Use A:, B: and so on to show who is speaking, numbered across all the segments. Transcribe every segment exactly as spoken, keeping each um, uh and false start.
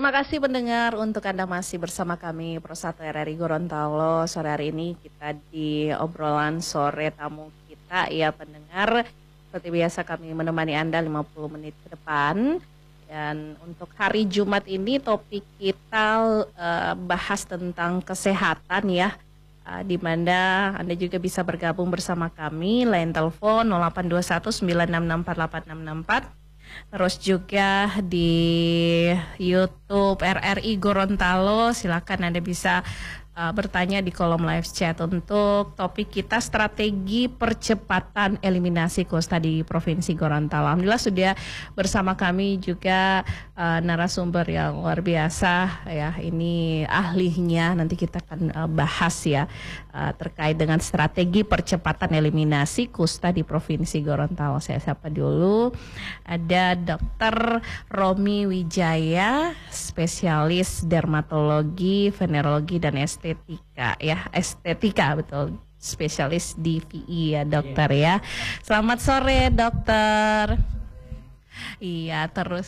A: Terima kasih pendengar untuk Anda masih bersama kami Pro satu R R I Gorontalo. Sore hari ini kita di obrolan sore tamu kita ya pendengar. Seperti biasa kami menemani Anda lima puluh menit ke depan. Dan untuk hari Jumat ini topik kita uh, bahas tentang kesehatan ya. Uh, di mana Anda juga bisa bergabung bersama kami. Line telepon nol delapan dua satu sembilan enam enam empat delapan enam enam empat. Terus juga di YouTube R R I Gorontalo, silakan Anda bisa uh, bertanya di kolom live chat untuk topik kita strategi percepatan eliminasi kusta di Provinsi Gorontalo. Alhamdulillah sudah bersama kami juga uh, narasumber yang luar biasa ya. Ini ahlinya, nanti kita akan uh, bahas ya uh, terkait dengan strategi percepatan eliminasi kusta di Provinsi Gorontalo. Saya sapa dulu. Ada Dokter Romi Wijaya, spesialis dermatologi, venerologi dan estetika ya, estetika betul, spesialis di V I ya dokter ya. Selamat sore dokter. Iya terus.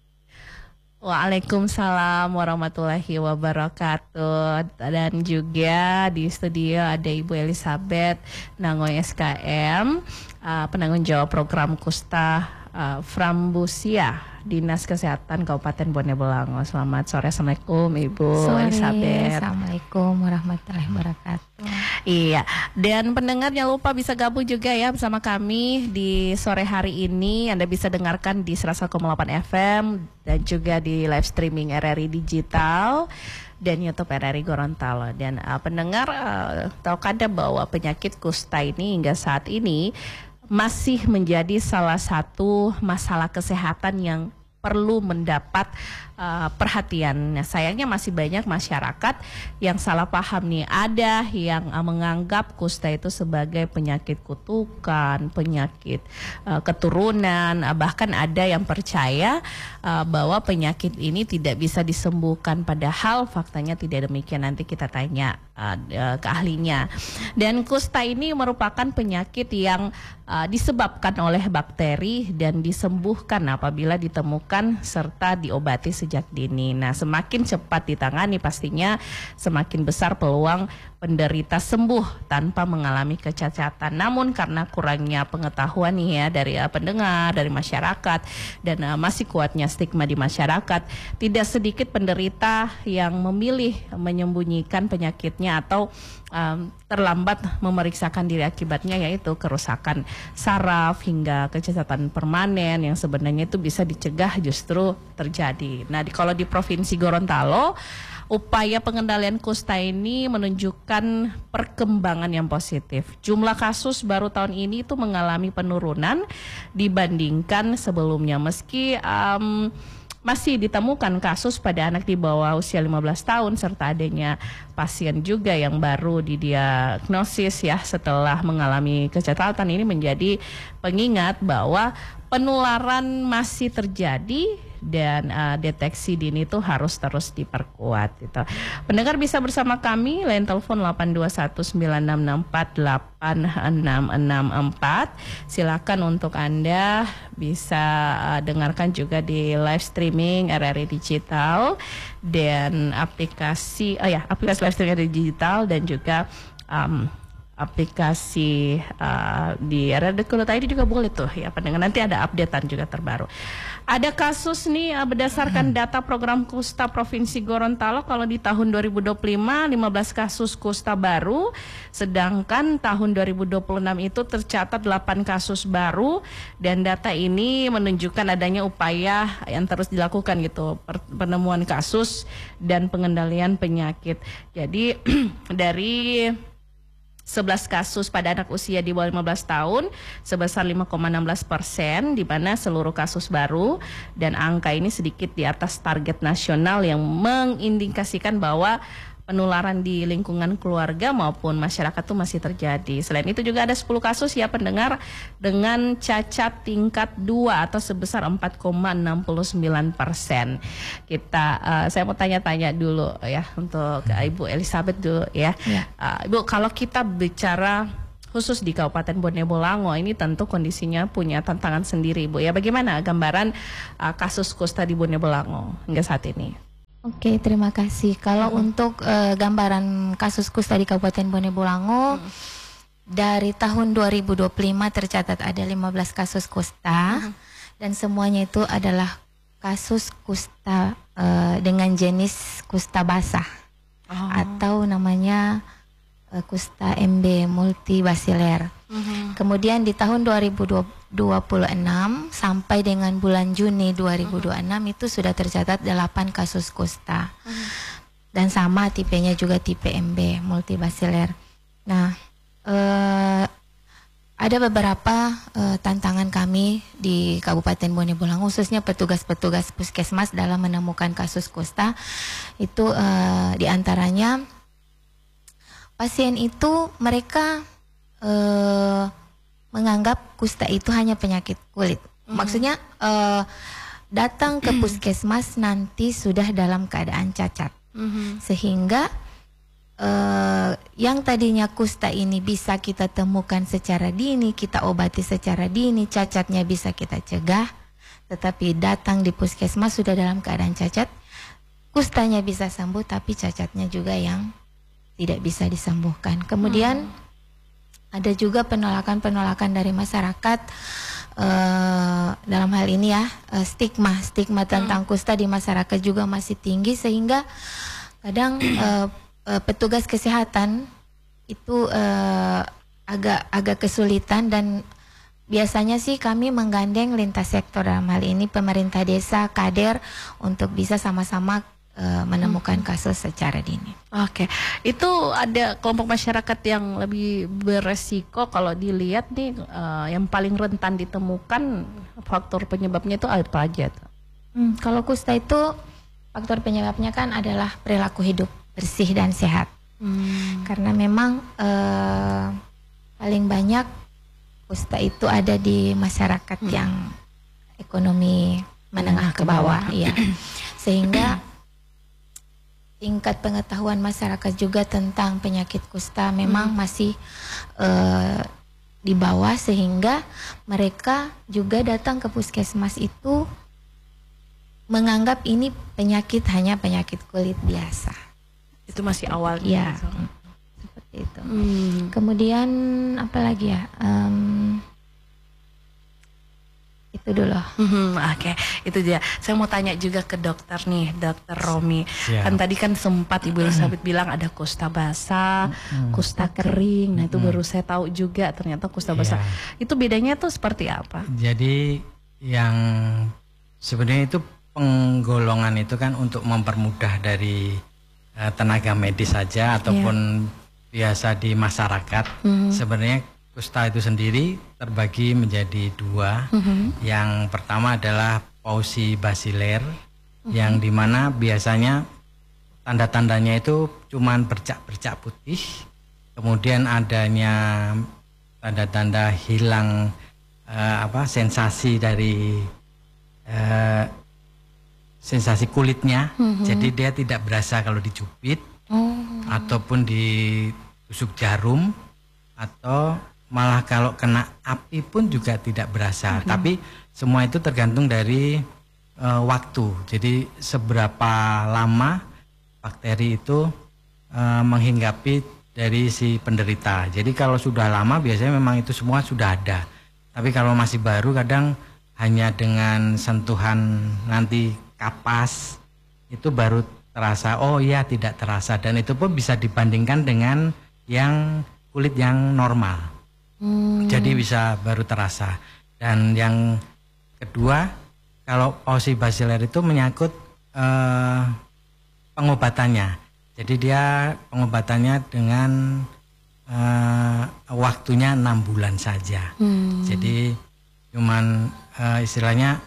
A: Waalaikumsalam warahmatullahi wabarakatuh. Dan juga di studio ada Ibu Elizabeth Nangoy S K M, uh, penanggung jawab program Kusta uh, Frambusia Dinas Kesehatan Kabupaten Bone Bolango. Selamat sore, assalamualaikum Ibu
B: sore,
A: Elizabeth.
B: Assalamualaikum warahmatullahi wabarakatuh.
A: Iya, dan pendengar jangan lupa bisa gabung juga ya bersama kami di sore hari ini. Anda bisa dengarkan di seratus satu koma delapan F M dan juga di live streaming R R I Digital dan YouTube R R I Gorontalo. Dan uh, pendengar uh, tahukah Anda bahwa penyakit kusta ini hingga saat ini masih menjadi salah satu masalah kesehatan yang perlu mendapat uh, perhatian. Nah, sayangnya masih banyak masyarakat yang salah paham nih. Ada yang uh, menganggap kusta itu sebagai penyakit kutukan, penyakit uh, keturunan, uh, bahkan ada yang percaya uh, bahwa penyakit ini tidak bisa disembuhkan. Padahal faktanya tidak demikian. Nanti kita tanya uh, uh, ke ahlinya. Dan kusta ini merupakan penyakit yang uh, disebabkan oleh bakteri dan disembuhkan apabila ditemukan serta diobati sejak dini. Nah, semakin cepat ditangani pastinya semakin besar peluang penderita sembuh tanpa mengalami kecacatan. Namun karena kurangnya pengetahuan nih ya dari uh, pendengar, dari masyarakat dan uh, masih kuatnya stigma di masyarakat, tidak sedikit penderita yang memilih menyembunyikan penyakitnya atau um, terlambat memeriksakan diri, akibatnya yaitu kerusakan saraf hingga kecacatan permanen yang sebenarnya itu bisa dicegah justru terjadi. Nah, di, kalau di Provinsi Gorontalo, upaya pengendalian kusta ini menunjukkan perkembangan yang positif. Jumlah kasus baru tahun ini itu mengalami penurunan dibandingkan sebelumnya. Meski um, masih ditemukan kasus pada anak di bawah usia lima belas tahun serta adanya pasien juga yang baru didiagnosis ya setelah mengalami kecacatan, ini menjadi pengingat bahwa penularan masih terjadi dan uh, deteksi dini itu harus terus diperkuat gitu. Pendengar bisa bersama kami line telepon delapan dua satu sembilan enam enam empat delapan enam enam empat. Silakan untuk Anda bisa uh, dengarkan juga di live streaming R R I Digital dan aplikasi oh ya, aplikasi live streaming R R I Digital dan juga um, aplikasi uh, di R R I dot I D juga boleh tuh ya pendengar, nanti ada updatean juga terbaru. Ada kasus nih uh, berdasarkan data program Kusta Provinsi Gorontalo, kalau di tahun dua ribu dua puluh lima lima belas kasus kusta baru, sedangkan tahun dua ribu dua puluh enam itu tercatat delapan kasus baru, dan data ini menunjukkan adanya upaya yang terus dilakukan gitu, penemuan kasus dan pengendalian penyakit. Jadi dari sebelas kasus pada anak usia di bawah lima belas tahun sebesar lima koma enam belas persen, di mana seluruh kasus baru, dan angka ini sedikit di atas target nasional yang mengindikasikan bahwa penularan di lingkungan keluarga maupun masyarakat itu masih terjadi. Selain itu juga ada sepuluh kasus ya pendengar dengan cacat tingkat dua atau sebesar empat koma enam sembilan persen. Kita uh, saya mau tanya-tanya dulu ya untuk uh, Ibu Elizabeth dulu ya. ya. Uh, Ibu, kalau kita bicara khusus di Kabupaten Bone Bolango ini tentu kondisinya punya tantangan sendiri, Bu ya. Bagaimana gambaran uh, kasus kusta di Bone Bolango hingga saat ini?
B: Oke, terima kasih. Kalau hmm. untuk uh, gambaran kasus kusta di Kabupaten Bone Bolango, hmm. dari tahun dua ribu dua puluh lima tercatat ada lima belas kasus kusta, hmm. dan semuanya itu adalah kasus kusta uh, dengan jenis kusta basah, oh. atau namanya uh, kusta M B multibasiler. Mm-hmm. Kemudian di tahun dua ribu dua puluh enam sampai dengan bulan Juni dua ribu dua puluh enam mm-hmm. itu sudah tercatat delapan kasus kusta. Mm-hmm. Dan sama tipenya juga tipe M B multibasiler. Nah, eh, ada beberapa eh, tantangan kami di Kabupaten Bone Bolango, khususnya petugas-petugas puskesmas dalam menemukan kasus kusta. Itu eh, diantaranya pasien itu mereka Uh, menganggap kusta itu hanya penyakit kulit. Mm-hmm. Maksudnya uh, datang ke puskesmas nanti sudah dalam keadaan cacat, mm-hmm. sehingga uh, yang tadinya kusta ini bisa kita temukan secara dini, kita obati secara dini, cacatnya bisa kita cegah, tetapi datang di puskesmas sudah dalam keadaan cacat, kustanya bisa sembuh tapi cacatnya juga yang tidak bisa disembuhkan. Kemudian mm-hmm. ada juga penolakan-penolakan dari masyarakat uh, dalam hal ini ya, uh, stigma stigma tentang hmm. kusta di masyarakat juga masih tinggi, sehingga kadang uh, uh, petugas kesehatan itu uh, agak agak kesulitan, dan biasanya sih kami menggandeng lintas sektor, dalam hal ini pemerintah desa, kader, untuk bisa sama-sama Uh, menemukan kasus secara dini.
A: Oke, itu ada kelompok masyarakat yang lebih beresiko kalau dilihat nih, uh, yang paling rentan ditemukan faktor penyebabnya itu apa aja?
B: Hmm, kalau kusta itu faktor penyebabnya kan adalah perilaku hidup bersih dan sehat. Hmm. Karena memang uh, paling banyak kusta itu ada di masyarakat hmm. yang ekonomi menengah ke bawah, iya. Sehingga tingkat pengetahuan masyarakat juga tentang penyakit kusta memang hmm. masih uh, di bawah, sehingga mereka juga datang ke puskesmas itu menganggap ini penyakit hanya penyakit kulit biasa.
A: Itu masih awal.
B: Ya, gitu. Seperti itu. Hmm. Kemudian apa lagi ya? Um, itu dulu.
A: Hmm, Oke, okay. Itu dia. Saya mau tanya juga ke dokter nih, dokter Romi. Yeah. Kan tadi kan sempat Ibu Elizabeth bilang ada kusta basah, mm. kusta kering. Nah itu mm. baru saya tahu juga ternyata kusta basah. Yeah. Itu bedanya tuh seperti apa?
C: Jadi yang sebenarnya itu penggolongan itu kan untuk mempermudah dari uh, tenaga medis saja ataupun yeah. biasa di masyarakat. Mm. Sebenarnya kusta itu sendiri terbagi menjadi dua. Mm-hmm. Yang pertama adalah Pauci basiler, mm-hmm. yang dimana biasanya tanda-tandanya itu cuman bercak-bercak putih, kemudian adanya tanda-tanda hilang uh, apa sensasi dari uh, sensasi kulitnya, mm-hmm. jadi dia tidak berasa kalau dicubit, oh. ataupun ditusuk jarum, atau malah kalau kena api pun juga tidak berasa. Mm-hmm. Tapi semua itu tergantung dari uh, waktu. Jadi seberapa lama bakteri itu uh, menghinggapi dari si penderita. Jadi kalau sudah lama biasanya memang itu semua sudah ada. Tapi kalau masih baru kadang hanya dengan sentuhan nanti kapas itu baru terasa. Oh iya, tidak terasa. Dan itu pun bisa dibandingkan dengan yang kulit yang normal. Hmm. Jadi bisa baru terasa. Dan yang kedua, kalau Pauci basiler itu menyangkut uh, pengobatannya. Jadi dia pengobatannya dengan uh, waktunya enam bulan saja. Hmm. Jadi cuman uh, istilahnya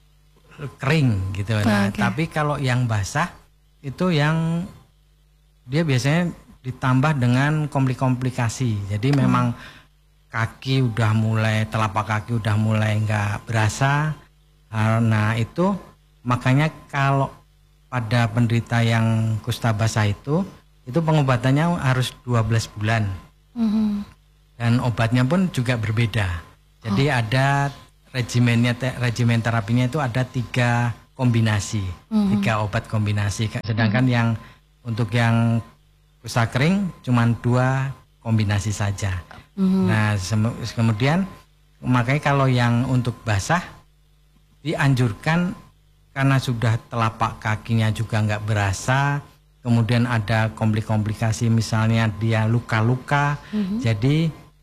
C: kering gitu. Nah, okay. Tapi kalau yang basah itu yang dia biasanya ditambah dengan komplikasi. Jadi hmm. memang kaki udah mulai, telapak kaki udah mulai nggak berasa. Nah itu makanya kalau pada penderita yang kusta basah itu, itu pengobatannya harus dua belas bulan. Mm-hmm. Dan obatnya pun juga berbeda. Jadi oh. ada regimennya, regimen terapinya itu ada tiga kombinasi, mm-hmm. tiga obat kombinasi. Sedangkan mm-hmm. yang untuk yang kusta kering cuma dua kombinasi saja. Mm-hmm. Nah sem- kemudian makanya kalau yang untuk basah dianjurkan karena sudah telapak kakinya juga nggak berasa, kemudian ada komplikasi misalnya dia luka-luka, mm-hmm. jadi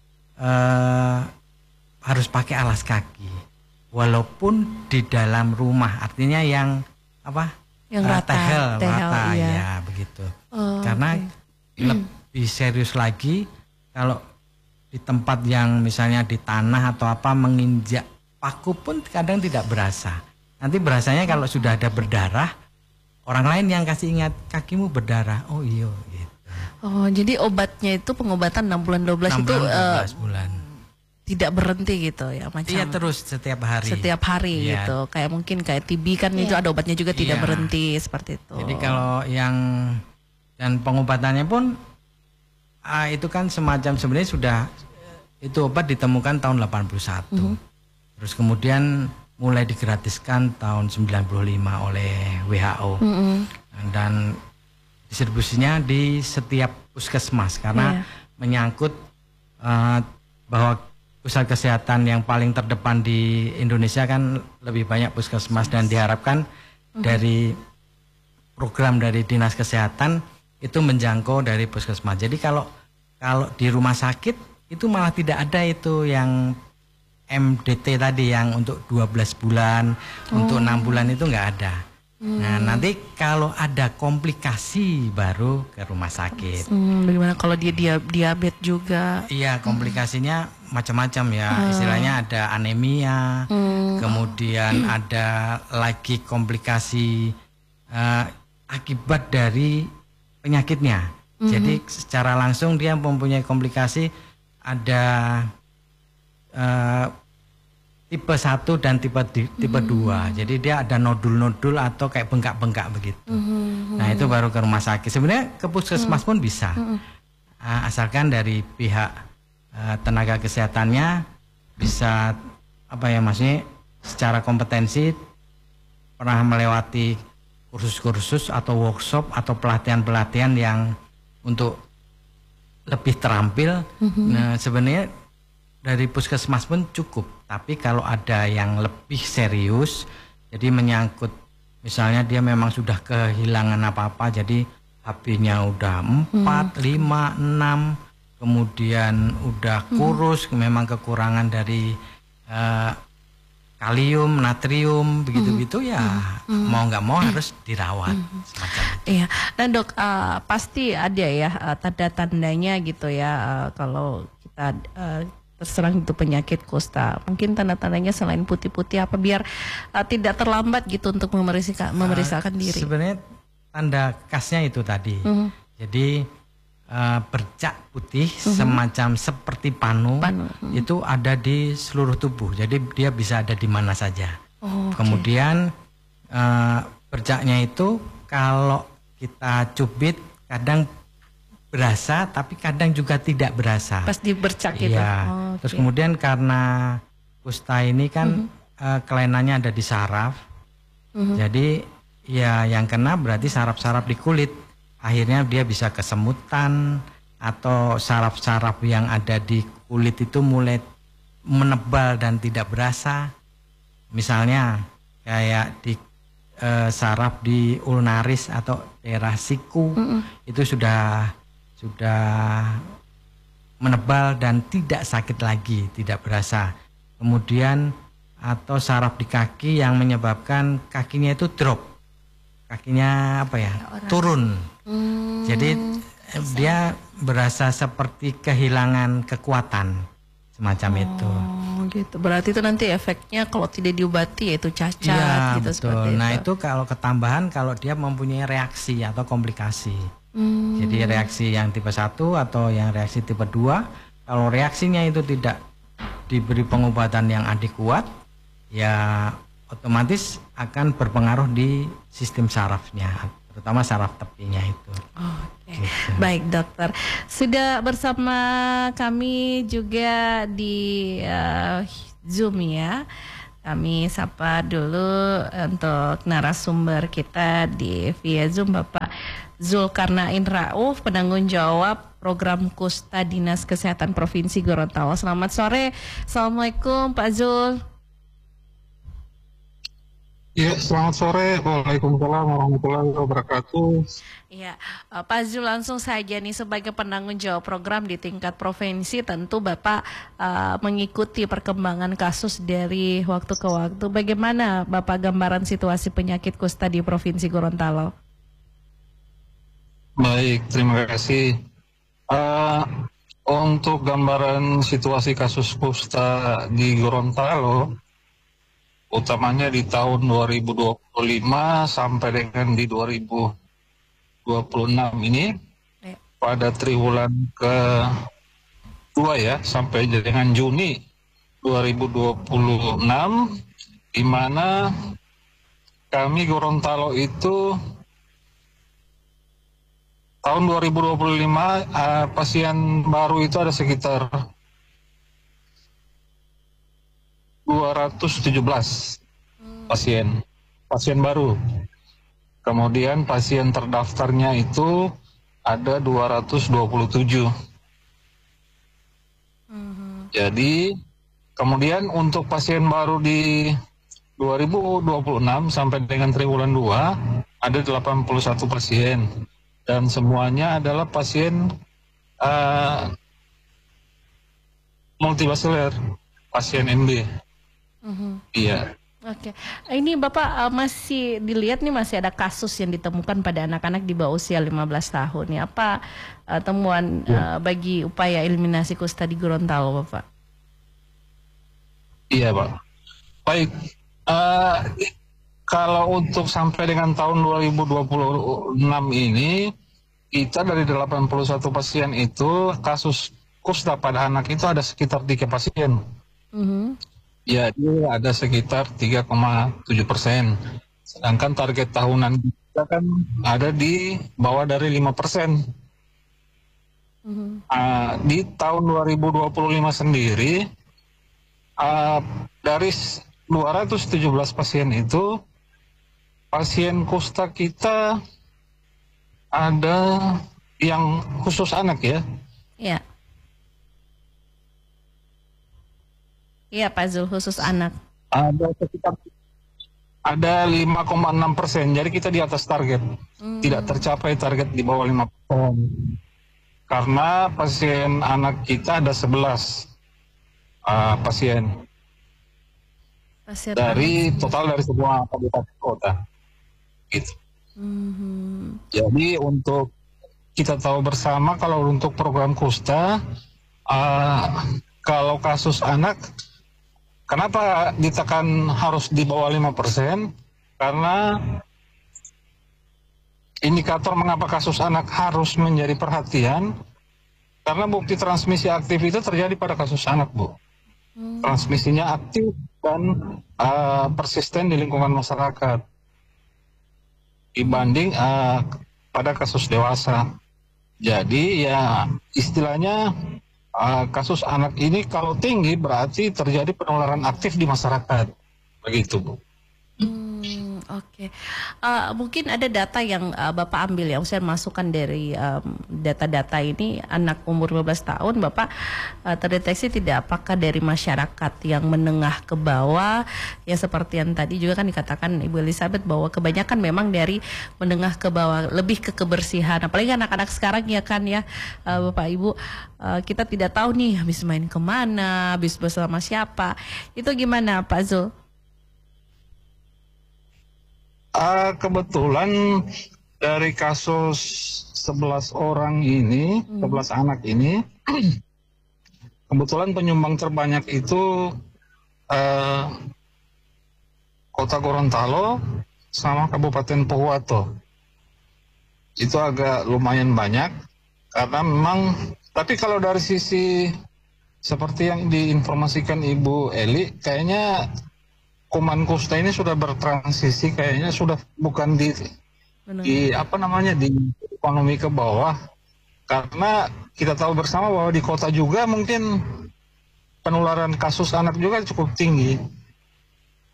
C: eh, harus pakai alas kaki. Walaupun di dalam rumah, artinya yang apa?
A: Yang rata,
C: tehel,
A: tehel,
C: rata
A: iya.
C: ya begitu.
A: Oh,
C: karena okay. lebih serius lagi kalau di tempat yang misalnya di tanah atau apa menginjak paku pun kadang tidak berasa. Nanti berasanya kalau sudah ada berdarah, orang lain yang kasih ingat kakimu berdarah. Oh iya gitu.
A: Oh, jadi obatnya itu pengobatan enam bulan dua belas itu
C: enam bulan, dua belas
A: uh,
C: bulan.
A: Tidak berhenti gitu ya, macam
C: Iya terus setiap hari.
A: Setiap hari
C: ya.
A: gitu. Kayak mungkin kayak T B kan ya. Itu ada obatnya juga tidak ya. Berhenti seperti itu.
C: Jadi kalau yang dan pengobatannya pun ah, itu kan semacam sebenarnya sudah itu obat ditemukan tahun delapan puluh satu. Mm-hmm. Terus kemudian mulai digratiskan tahun sembilan puluh lima oleh W H O. Mm-hmm. Dan distribusinya di setiap puskesmas karena yeah. menyangkut uh, bahwa pusat kesehatan yang paling terdepan di Indonesia kan lebih banyak puskesmas dan diharapkan mm-hmm. dari program dari Dinas Kesehatan itu menjangkau dari puskesmas. Jadi kalau kalau di rumah sakit itu malah tidak ada itu yang M D T tadi yang untuk dua belas bulan, oh. untuk enam bulan itu nggak ada. Hmm. Nah nanti kalau ada komplikasi baru ke rumah sakit.
A: Hmm, bagaimana kalau dia, dia diabetes juga?
C: Iya komplikasinya hmm. macam-macam ya. Hmm. Istilahnya ada anemia, hmm. kemudian ada lagi komplikasi uh, akibat dari penyakitnya. Hmm. Jadi secara langsung dia mempunyai komplikasi ada uh, tipe satu dan tipe di, tipe mm-hmm. dua. Jadi dia ada nodul-nodul atau kayak bengkak-bengkak begitu. Mm-hmm. Nah, itu baru ke rumah sakit. Sebenarnya ke puskesmas mm-hmm. pun bisa. Mm-hmm. Uh, asalkan dari pihak uh, tenaga kesehatannya bisa apa ya maksudnya secara kompetensi pernah melewati kursus-kursus atau workshop atau pelatihan-pelatihan yang untuk lebih terampil. Mm-hmm. Nah, sebenarnya dari puskesmas pun cukup. Tapi kalau ada yang lebih serius, jadi menyangkut misalnya dia memang sudah kehilangan apa-apa, jadi H B-nya udah empat, lima, enam, kemudian udah kurus, hmm. memang kekurangan dari uh, kalium, natrium, begitu-begitu ya hmm. mau nggak mau harus dirawat hmm. semacam itu.
A: Iya, dan dok uh, pasti ada ya uh, tanda-tandanya gitu ya uh, kalau kita uh, terserang itu penyakit kusta. Mungkin tanda-tandanya selain putih-putih apa biar uh, tidak terlambat gitu untuk memeriksakan memeriksakan uh, diri.
C: Sebenarnya tanda khasnya itu tadi. Uh-huh. Jadi uh, bercak putih uh-huh. semacam seperti panu, panu. Uh-huh. itu ada di seluruh tubuh. Jadi dia bisa ada di mana saja. Oh, okay. Kemudian uh, bercaknya itu kalau kita cubit kadang berasa tapi kadang juga tidak berasa.
A: Pas dibercak gitu.
C: Iya.
A: Oh,
C: Terus
A: okay.
C: kemudian karena kusta ini kan uh-huh. uh, kelainannya ada di saraf. Uh-huh. Jadi ya yang kena berarti saraf-saraf di kulit. Akhirnya dia bisa kesemutan atau saraf-saraf yang ada di kulit itu mulai menebal dan tidak berasa. Misalnya kayak di uh, saraf di ulnaris atau daerah siku uh-uh. itu sudah sudah menebal dan tidak sakit lagi, tidak berasa. Kemudian atau saraf di kaki yang menyebabkan kakinya itu drop, kakinya apa ya, turun. Hmm, Jadi bisa. Dia berasa seperti kehilangan kekuatan, semacam oh, itu.
A: Gitu. Berarti itu nanti efeknya kalau tidak diobati yaitu cacat.
C: Ya,
A: gitu.
C: Betul.
A: Seperti
C: Nah
A: itu.
C: itu kalau ketambahan kalau dia mempunyai reaksi atau komplikasi. Hmm. Jadi reaksi yang tipe satu atau yang reaksi tipe dua, kalau reaksinya itu tidak diberi pengobatan yang adekuat, ya otomatis akan berpengaruh di sistem sarafnya, terutama saraf tepinya itu.
A: Oh, Oke, okay. gitu. Baik dokter, sudah bersama kami juga di uh, Zoom ya. Kami sapa dulu untuk narasumber kita di via Zoom, Bapak Zulkarnain Rauf, penanggung jawab program Kusta Dinas Kesehatan Provinsi Gorontalo. Selamat sore, Assalamualaikum Pak Zul.
D: Ya, selamat sore. Waalaikumsalam warahmatullahi wabarakatuh.
A: Iya, uh, Pak Zul, langsung saja nih, sebagai penanggung jawab program di tingkat provinsi, tentu Bapak uh, mengikuti perkembangan kasus dari waktu ke waktu. Bagaimana Bapak gambaran situasi penyakit kusta di Provinsi Gorontalo?
D: Baik, terima kasih. Uh, untuk gambaran situasi kasus kusta di Gorontalo, utamanya di tahun dua ribu dua puluh lima sampai dengan di dua ribu dua puluh enam ini, ya, pada triwulan kedua ya, sampai dengan Juni dua ribu dua puluh enam, di mana kami Gorontalo itu tahun dua ribu dua puluh lima uh, pasien baru itu ada sekitar dua ratus tujuh belas pasien pasien baru. Kemudian pasien terdaftarnya itu ada dua ratus dua puluh tujuh. Mm-hmm. Jadi kemudian untuk pasien baru di dua ribu dua puluh enam sampai dengan triwulan dua ada delapan puluh satu pasien, dan semuanya adalah pasien uh, multivaskuler, pasien M B. Mm-hmm. Iya.
A: Oke, ini Bapak uh, masih dilihat nih, masih ada kasus yang ditemukan pada anak-anak di bawah usia lima belas tahun. Ya, apa uh, temuan uh, bagi upaya eliminasi kusta di Gorontalo, Bapak?
D: Iya, Pak. Baik, uh, kalau untuk sampai dengan tahun dua ribu dua puluh enam ini, kita dari delapan puluh satu pasien itu, kasus kusta pada anak itu ada sekitar tiga pasien. Mm-hmm. Ya, itu ada sekitar tiga koma tujuh persen. Sedangkan target tahunan kita kan ada di bawah dari lima persen. Mm-hmm. Uh, di tahun dua ribu dua puluh lima sendiri, uh, dari dua ratus tujuh belas pasien itu, pasien kusta kita ada yang khusus anak ya.
A: Iya. Iya, Pak Zul, khusus anak.
D: Ada sekitar ada lima koma enam persen, jadi kita di atas target. Hmm. Tidak tercapai target di bawah lima persen. Karena pasien anak kita ada sebelas uh, pasien. pasien dari anak. Total dari semua kabupaten kota. Gitu. Hmm. Jadi untuk kita tahu bersama, kalau untuk program kusta, uh, kalau kasus anak, kenapa ditekan harus di bawah lima persen? Karena indikator mengapa kasus anak harus menjadi perhatian, karena bukti transmisi aktif itu terjadi pada kasus anak, Bu. Hmm. Transmisinya aktif dan uh, persisten di lingkungan masyarakat dibanding uh, pada kasus dewasa. Jadi ya istilahnya, Uh, kasus anak ini kalau tinggi berarti terjadi penularan aktif di masyarakat, begitu, Bu.
A: Hmm, Oke, okay. uh, mungkin ada data yang uh, Bapak ambil, yang saya masukkan dari um, data-data ini, anak umur lima belas tahun, Bapak uh, terdeteksi tidak apakah dari masyarakat yang menengah ke bawah, ya seperti yang tadi juga kan dikatakan Ibu Elizabeth bahwa kebanyakan memang dari menengah ke bawah, lebih ke kebersihan, apalagi anak-anak sekarang ya kan ya, uh, Bapak Ibu, uh, kita tidak tahu nih habis main kemana, habis bersama siapa, itu gimana Pak Zul?
D: Uh, kebetulan dari kasus sebelas orang ini, hmm. sebelas anak ini, kebetulan penyumbang terbanyak itu uh, Kota Gorontalo sama Kabupaten Pohuwato. Itu agak lumayan banyak, karena memang, tapi kalau dari sisi seperti yang diinformasikan Ibu Eli, kayaknya kuman kusta ini sudah bertransisi, kayaknya sudah bukan di, di apa namanya di ekonomi ke bawah, karena kita tahu bersama bahwa di kota juga mungkin penularan kasus anak juga cukup tinggi.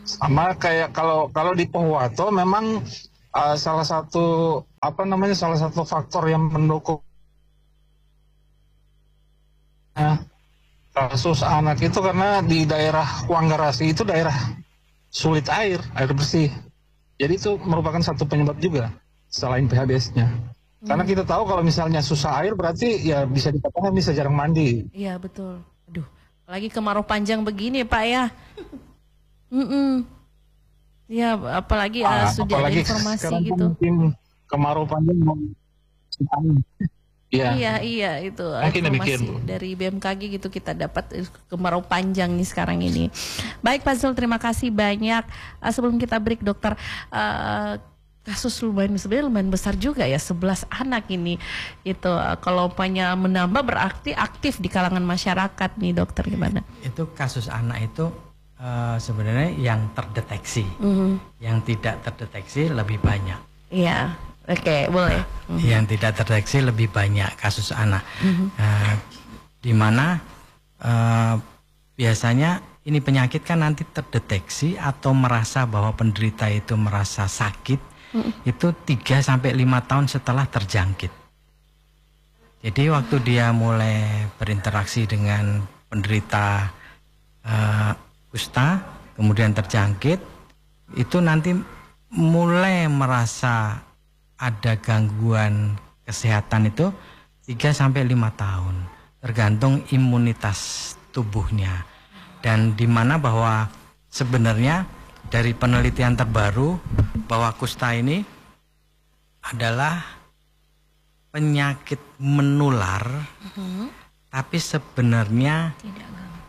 D: Sama kayak kalau kalau di Pohuwato memang uh, salah satu apa namanya salah satu faktor yang mendukung uh, kasus anak itu karena di daerah Wanggarasi itu daerah sulit air, air bersih. Jadi itu merupakan satu penyebab juga selain P H B S-nya. Hmm. Karena kita tahu kalau misalnya susah air berarti ya bisa dikatakan bisa jarang mandi.
A: Iya betul. Aduh, apalagi kemarau panjang begini Pak ya. Mm-mm. Ya, apalagi uh,
D: ah,
A: sudah
D: apalagi
A: ada informasi gitu.
D: Mungkin kemarau panjang mau
A: ya. Iya, iya itu
D: mungkin
A: informasi
D: demikian,
A: dari B M K G gitu kita dapat kemarau panjang nih sekarang ini. Baik Pak Zul, terima kasih banyak. Uh, sebelum kita break dokter, uh, kasus lumayan sebenarnya lumayan besar juga ya, sebelas anak ini. Itu uh, kalau umpamanya menambah berarti aktif di kalangan masyarakat nih dokter, gimana?
C: Itu kasus anak itu Uh, sebenarnya yang terdeteksi, mm-hmm. yang tidak terdeteksi lebih banyak.
A: Iya, oke, okay, boleh. Mm-hmm.
C: Yang tidak terdeteksi lebih banyak kasus anak, mm-hmm. uh, di mana uh, biasanya ini penyakit kan nanti terdeteksi atau merasa bahwa penderita itu merasa sakit, mm-hmm. itu tiga sampai lima tahun setelah terjangkit. Jadi waktu dia mulai berinteraksi dengan penderita uh, kusta, kemudian terjangkit, itu nanti mulai merasa ada gangguan kesehatan itu tiga sampai lima tahun, tergantung imunitas tubuhnya. Dan di mana bahwa sebenarnya dari penelitian terbaru bahwa kusta ini adalah penyakit menular, uh-huh. tapi sebenarnya tidak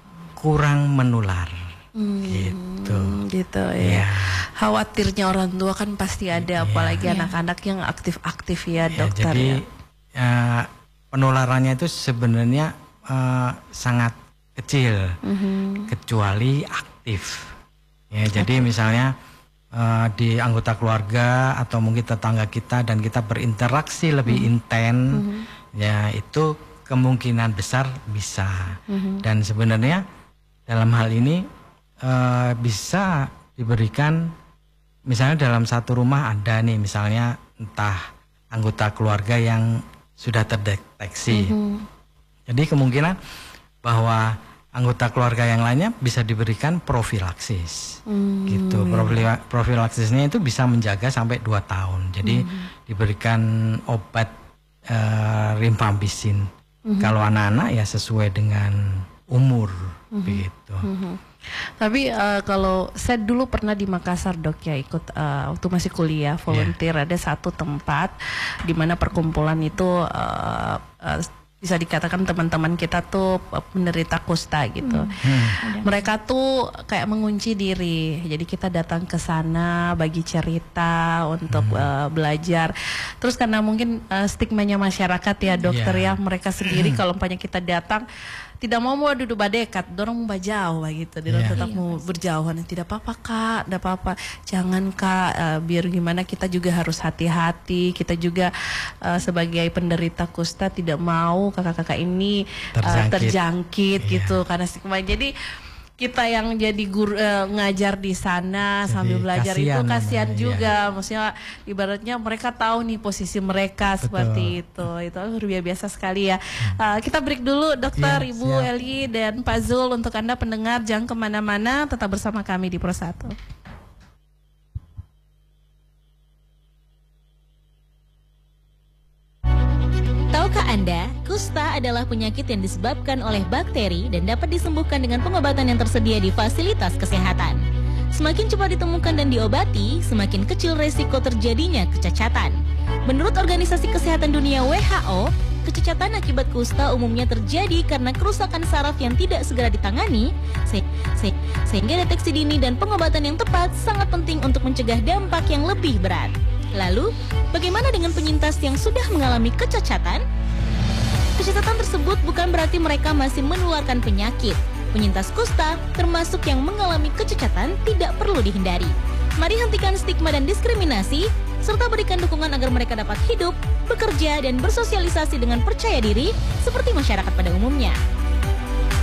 C: kurang menular. Hmm, gitu,
A: gitu ya. ya. Khawatirnya orang tua kan pasti ada, ya, apalagi ya. anak-anak yang aktif-aktif ya, ya dokter.
C: Jadi
A: ya.
C: uh, penularannya itu sebenarnya uh, sangat kecil, mm-hmm. kecuali aktif. Ya, jadi misalnya uh, di anggota keluarga atau mungkin tetangga kita dan kita berinteraksi lebih mm-hmm. intens, mm-hmm. ya itu kemungkinan besar bisa. Mm-hmm. Dan sebenarnya dalam hal ini Uh, bisa diberikan, misalnya dalam satu rumah ada nih misalnya entah anggota keluarga yang sudah terdeteksi, mm-hmm. jadi kemungkinan bahwa anggota keluarga yang lainnya bisa diberikan profilaksis, mm-hmm. gitu. Profil- profilaksisnya itu bisa menjaga sampai dua tahun, jadi mm-hmm. diberikan obat uh, rifampicin, mm-hmm. kalau anak-anak ya sesuai dengan umur, mm-hmm. begitu.
A: Mm-hmm. Tapi uh, kalau saya dulu pernah di Makassar dok ya, ikut uh, waktu masih kuliah volunteer, yeah. ada satu tempat di mana perkumpulan itu uh, uh, bisa dikatakan teman-teman kita tuh penderita kusta gitu. Hmm. Mereka tuh kayak mengunci diri. Jadi kita datang ke sana bagi cerita untuk hmm. uh, belajar. Terus karena mungkin uh, stigmanya masyarakat ya dokter yeah. ya, mereka sendiri kalau umpamanya kita datang tidak mau mau duduk badekat, dorong mau jauh gitu, dia yeah. tetap mau berjauhan. Tidak apa-apa kak, tidak apa-apa, jangan kak, uh, biar gimana kita juga harus hati-hati. Kita juga uh, sebagai penderita kusta tidak mau kakak-kakak ini terjangkit, uh, terjangkit yeah. gitu karena stigma. Jadi kita yang jadi guru uh, ngajar di sana jadi sambil belajar kasihan, itu kasihan juga, ya. Maksudnya ibaratnya mereka tahu nih posisi mereka. Betul. Seperti itu, itu luar biasa sekali ya. Uh, kita break dulu dokter, ya, Ibu siap. Eli dan Pak Zul. Untuk Anda pendengar jangan kemana-mana, tetap bersama kami di Pro satu.
E: Tahukah Anda, kusta adalah penyakit yang disebabkan oleh bakteri dan dapat disembuhkan dengan pengobatan yang tersedia di fasilitas kesehatan. Semakin cepat ditemukan dan diobati, semakin kecil resiko terjadinya kecacatan. Menurut Organisasi Kesehatan Dunia W H O, kecacatan akibat kusta umumnya terjadi karena kerusakan saraf yang tidak segera ditangani, se- se- sehingga deteksi dini dan pengobatan yang tepat sangat penting untuk mencegah dampak yang lebih berat. Lalu, bagaimana dengan penyintas yang sudah mengalami kecacatan? Kecacatan tersebut bukan berarti mereka masih menularkan penyakit. Penyintas kusta, termasuk yang mengalami kecacatan, tidak perlu dihindari. Mari hentikan stigma dan diskriminasi, serta berikan dukungan agar mereka dapat hidup, bekerja, dan bersosialisasi dengan percaya diri seperti masyarakat pada umumnya.